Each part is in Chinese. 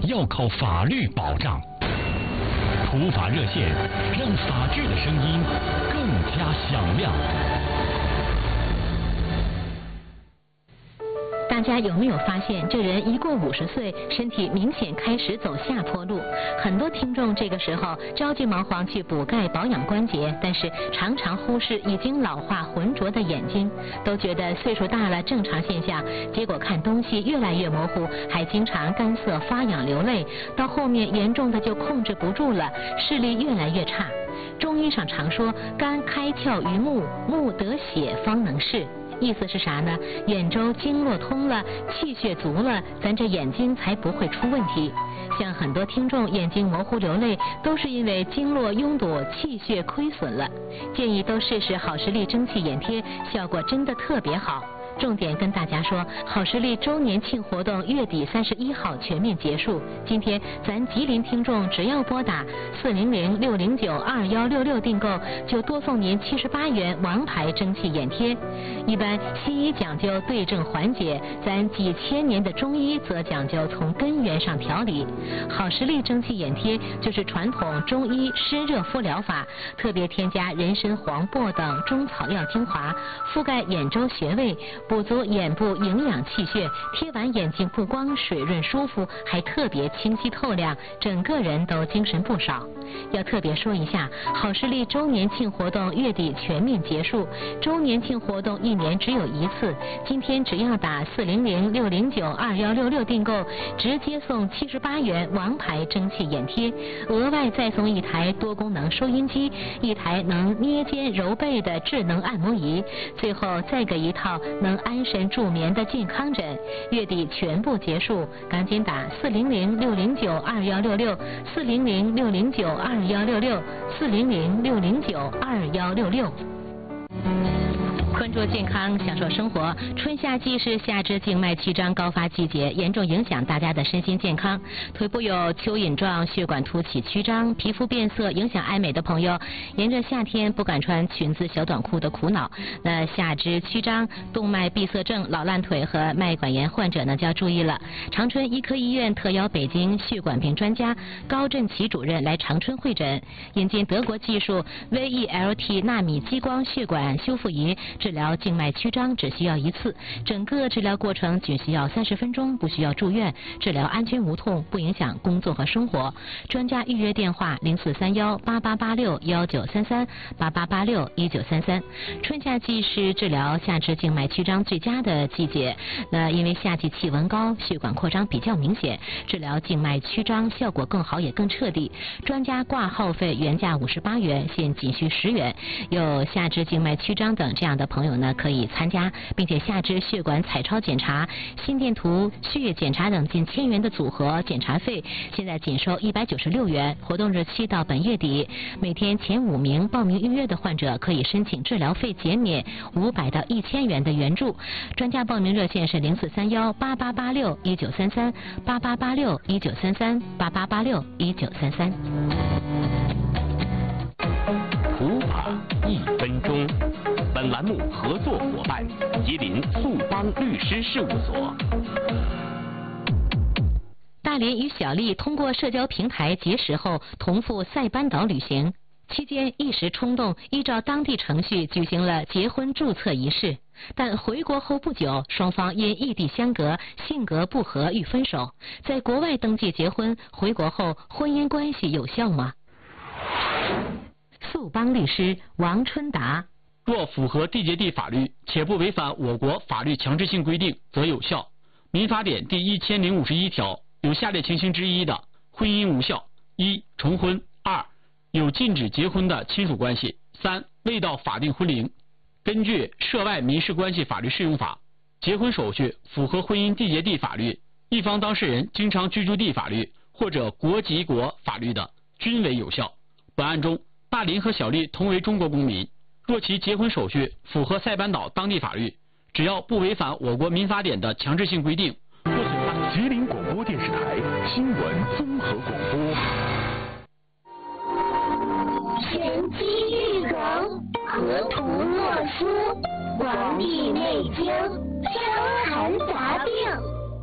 要靠法律保障。普法热线，让法治的声音更加响亮。 大家有没有发现，这人一过50岁，身体明显开始走下坡路？很多听众这个时候着急忙慌去补钙保养关节，但是常常忽视已经老化浑浊的眼睛，都觉得岁数大了正常现象，结果看东西越来越模糊，还经常干涩发痒流泪，到后面严重的就控制不住了，视力越来越差。中医上常说肝开窍于目，目得血方能视。意思是啥呢？眼周经络通了，气血足了，咱这眼睛才不会出问题。像很多听众眼睛模糊流泪，都是因为经络拥堵，气血亏损了。建议都试试好视力蒸汽眼贴，效果真的特别好。重点跟大家说，好视力周年庆活动月底31号全面结束。今天咱吉林听众只要拨打400-609-2166订购，就多送您78元王牌蒸汽眼贴。一般西医讲究对症缓解，咱几千年的中医则讲究从根源上调理。好视力蒸汽眼贴就是传统中医湿热敷疗法，特别添加人参、黄柏等中草药精华，覆盖眼周穴位，补足眼部营养气血，贴完眼睛不光水润舒服，还特别清晰透亮，整个人都精神不少。要特别说一下，好视力周年庆活动月底全面结束，周年庆活动1年只有一次，今天只要打400-609-2166订购，直接送78元王牌蒸汽眼贴，额外再送1台多功能收音机，1台能捏肩揉背的智能按摩仪，最后再给1套能安神助眠的健康枕。月底全部结束，赶紧打400-609-2166，400-609-2166，400-609-2166。关注健康，享受生活。春夏季是下肢静脉曲张高发季节，严重影响大家的身心健康。腿部有蚯蚓状血管凸起曲张、皮肤变色影响爱美的朋友，沿着夏天不敢穿裙子小短裤的苦恼。那下肢曲张、动脉闭塞症、老烂腿和脉管炎患者呢就要注意了。长春医科医院特邀北京血管病专家高振奇主任来长春会诊，引进德国技术 VELT 纳米激光血管修复仪，治疗静脉曲张只需要1次，整个治疗过程仅需要30分钟，不需要住院，治疗安全无痛，不影响工作和生活。专家预约电话04318886193388861933。春夏季是治疗下肢静脉曲张最佳的季节，那因为夏季气温高，血管扩张比较明显，治疗静脉曲张效果更好也更彻底。专家挂号费原价58元，现仅需10元。有下肢静脉曲张等这样的朋友呢，可以参加，并且下肢血管彩超检查、心电图、血液检查等近1000元的组合检查费，现在仅收196元。活动日期到本月底，每天前5名报名预约的患者可以申请治疗费减免500到1000元的援助。专家报名热线是0431888619338886193388861933。 普法1分钟。本栏目合作伙伴吉林速邦律师事务所。 大连与小丽通过社交平台结识后，同赴塞班岛旅行期间一时冲动，依照当地程序举行了结婚注册仪式。但回国后不久，双方因异地相隔、性格不合欲分手。在国外登记结婚，回国后婚姻关系有效吗？速邦律师王春达。 若符合缔结地法律且不违反我国法律强制性规定，则有效。民法典第1051条有下列情形之一的，婚姻无效：1. 重婚； 2. 有禁止结婚的亲属关系； 3. 未到法定婚龄。根据《涉外民事关系法律适用法》，结婚手续符合婚姻缔结地法律、一方当事人经常居住地法律或者国籍国法律的，均为有效。本案中，大林和小丽同为中国公民，若其结婚手续符合塞班岛当地法律，只要不违反我国民法典的强制性规定，不损害。 吉林广播电视台新闻综合广播。 玄机玉容，河图洛书，广地内经，伤寒杂病，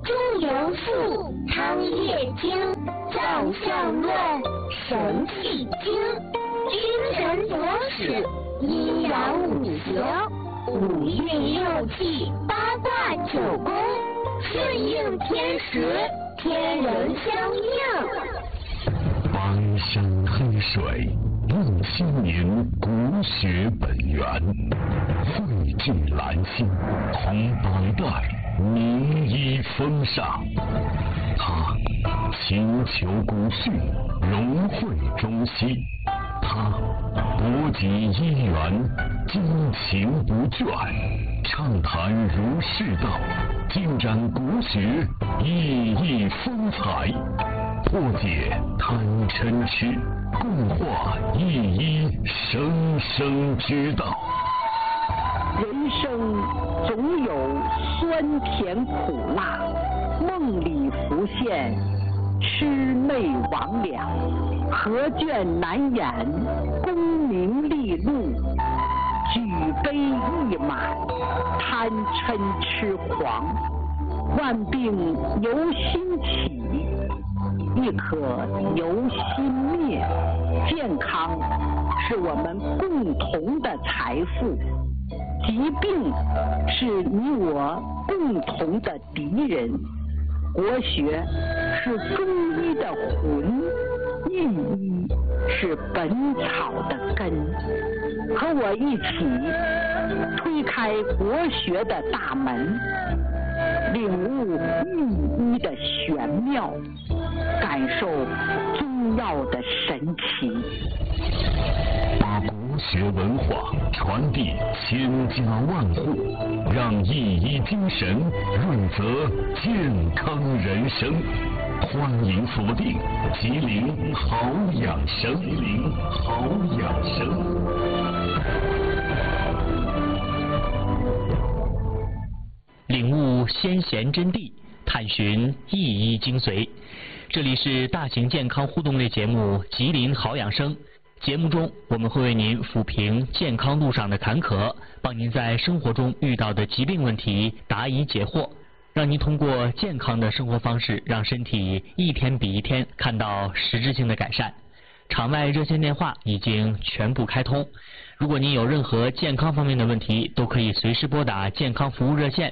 中庸术、汤液经、藏象论、神气经、君臣佐使、阴阳五行、五运六气、八卦九宫，顺应天时，天人相应。 翻山黑水，论千年国学本源，汇聚兰心，同百代名医风尚。他勤求古训，融汇中西。他博集医源，精勤不倦，畅谈儒释道，尽展国学熠熠风采，破解贪嗔痴，共话一一生生之道。 人生总有酸甜苦辣，梦里浮现魑魅魍魉，何卷难掩功名利禄，举杯一满贪嗔痴狂。万病由心起，亦可由心灭。健康是我们共同的财富，疾病是你我共同的敌人。国学是中医的魂，御医是本草的根。和我一起推开国学的大门，领悟御医的玄妙，感受中药的神奇。 把国学文化传递千家万户，让熠熠精神润泽健康人生。欢迎锁定吉林好养生，吉林好养生。 领悟先贤真谛，探寻熠熠精髓。这里是大型健康互动类节目《吉林好养生》。节目中，我们会为您抚平健康路上的坎坷，帮您在生活中遇到的疾病问题答疑解惑，让您通过健康的生活方式，让身体一天比一天看到实质性的改善。场外热线电话已经全部开通，如果您有任何健康方面的问题，都可以随时拨打健康服务热线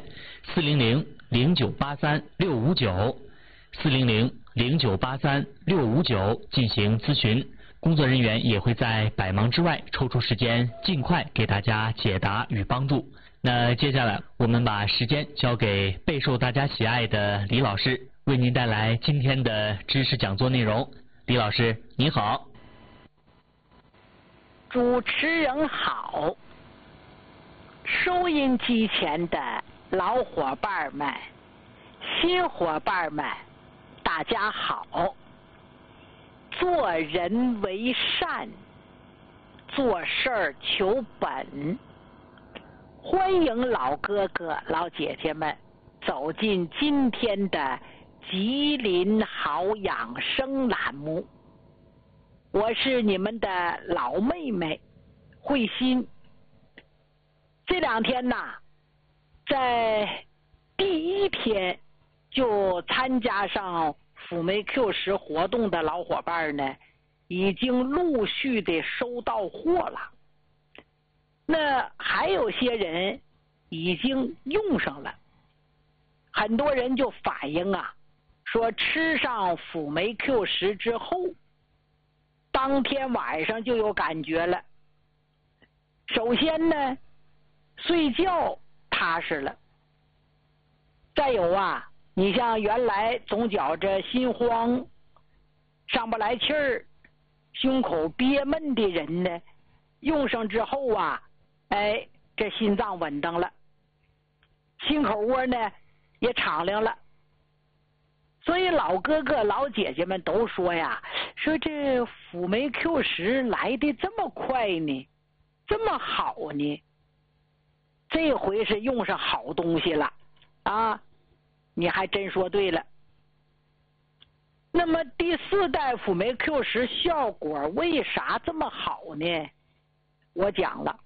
400-0983-659，400-0983-659进行咨询。工作人员也会在百忙之外抽出时间，尽快给大家解答与帮助。那接下来我们把时间交给备受大家喜爱的李老师，为您带来今天的知识讲座内容。李老师你好。 主持人好，收音机前的老伙伴们、新伙伴们，大家好。做人为善，做事儿求本。欢迎老哥哥、老姐姐们走进今天的吉林好养生栏目。我是你们的老妹妹慧心。这两天呐，在第一天就参加上辅酶 Q10活动的老伙伴呢，已经陆续的收到货了。那还有些人已经用上了，很多人就反映啊，说吃上辅酶 Q10之后，当天晚上就有感觉了。首先呢，睡觉踏实了。再有啊，你像原来总觉着心慌、上不来气儿、胸口憋闷的人呢，用上之后啊，这心脏稳当了，心口窝呢也敞亮了。所以老哥哥老姐姐们都说呀，说这辅酶 Q10来的这么快呢，这么好呢，这回是用上好东西了啊！你还真说对了。那么第4代辅酶 Q10效果为啥这么好呢？我讲了，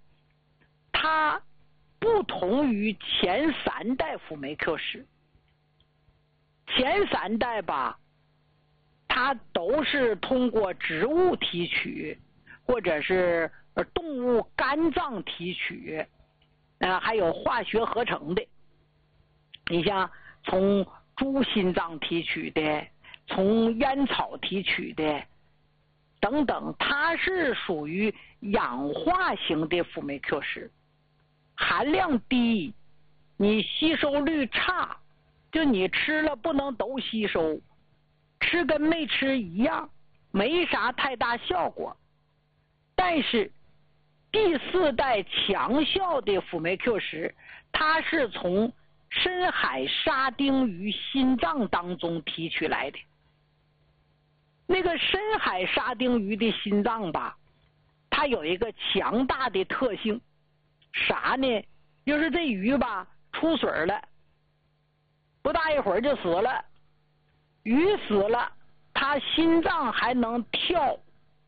它不同于前3代辅酶 Q10。 前3代吧，它都是通过植物提取，或者是动物肝脏提取，还有化学合成的。你像从猪心脏提取的，从烟草提取的等等，它是属于氧化型的辅酶 Q 十，含量低，你吸收率差，就你吃了不能都吸收，吃跟没吃一样，没啥太大效果。但是第4代强效的辅酶 Q 十，它是从深海沙丁鱼心脏当中提取来的。那个深海沙丁鱼的心脏吧，它有一个强大的特性，啥呢？就是这鱼吧出水了，不大一会儿就死了。鱼死了，它心脏还能跳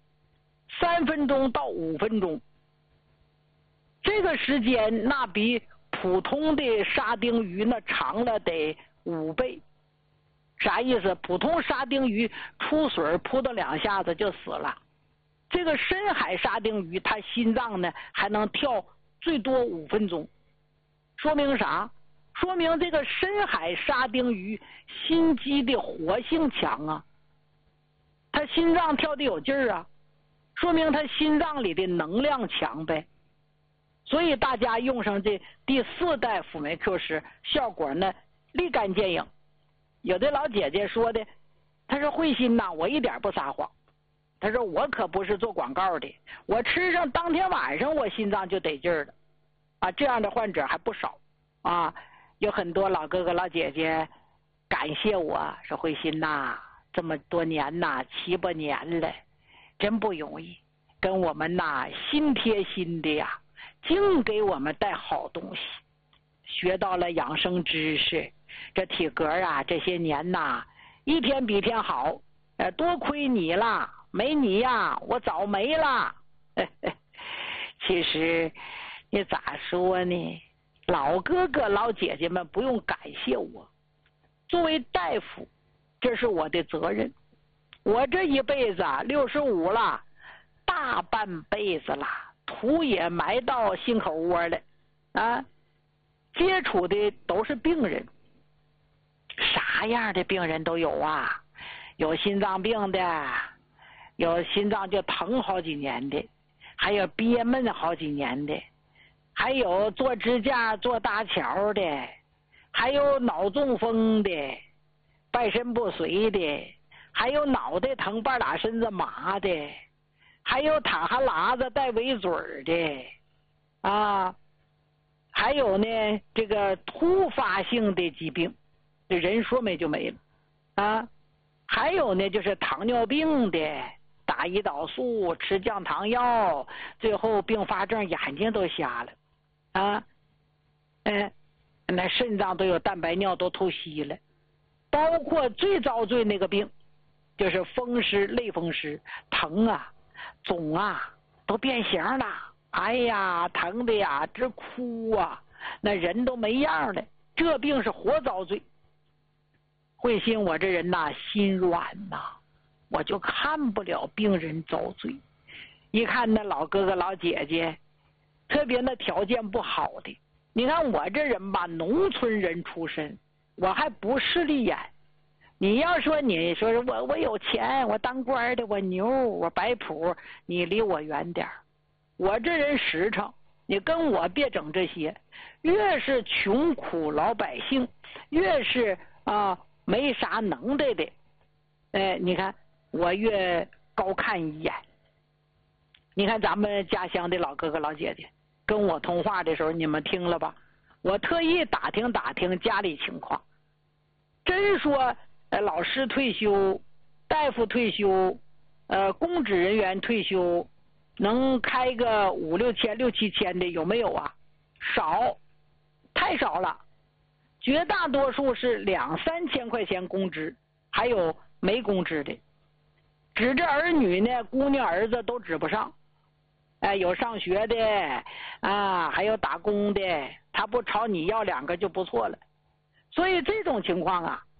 3分钟到5分钟，这个时间那比普通的沙丁鱼那长了得5倍。啥意思？普通沙丁鱼出水扑腾2下子就死了，这个深海沙丁鱼它心脏呢还能跳最多5分钟，说明啥？说明这个深海沙丁鱼心肌的活性强啊，它心脏跳得有劲儿啊，说明它心脏里的能量强呗。所以大家用上这第4代辅酶 Q 十，效果呢立竿见影。有的老姐姐说的，她说慧心呐，我一点不撒谎，她说我可不是做广告的，我吃上当天晚上我心脏就得劲儿了啊，这样的患者还不少啊。有很多老哥哥老姐姐感谢我说，慧心呐，这么多年呐，7、8年了，真不容易，跟我们呐心贴心的呀，净给我们带好东西，学到了养生知识，这体格啊这些年呐一天比一天好，多亏你了，没你呀我早没了。其实你咋说呢，老哥哥老姐姐们不用感谢我，作为大夫这是我的责任。我这一辈子65了，大半辈子了，土也埋到心口窝了啊，接触的都是病人，啥样的病人都有啊，有心脏病的，有心脏就疼好几年的，还有憋闷好几年的，还有做支架做搭桥的，还有脑中风的，半身不遂的，还有脑袋疼半拉身子麻的，还有淌哈喇子带围嘴的啊，还有呢这个突发性的疾病，这人说没就没了啊，还有呢就是糖尿病的，打胰岛素吃降糖药，最后并发症眼睛都瞎了啊，那肾脏都有蛋白尿都透析了，包括最遭罪那个病就是风湿类风湿，疼啊肿啊都变形了，哎呀疼的呀直哭啊，那人都没样了，这病是活遭罪。慧心我这人呐心软呐，我就看不了病人遭罪，一看那老哥哥老姐姐，特别那条件不好的，你看我这人吧，农村人出身，我还不势利眼。你要说你说我有钱，我当官的，我牛，我摆谱，你离我远点。我这人实诚，你跟我别整这些。越是穷苦老百姓，越是没啥能耐的，你看我越高看一眼。你看咱们家乡的老哥哥老姐姐跟我通话的时候，你们听了吧？我特意打听打听家里情况，真说老师退休，大夫退休，公职人员退休，能开个5、6千、6、7千的有没有啊？少，太少了。绝大多数是2、3千块钱工资，还有没工资的。指着儿女呢，姑娘儿子都指不上。有上学的啊，还有打工的，他不朝你要2个就不错了。所以这种情况啊，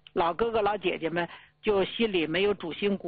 老哥哥老姐姐们就心里没有主心骨。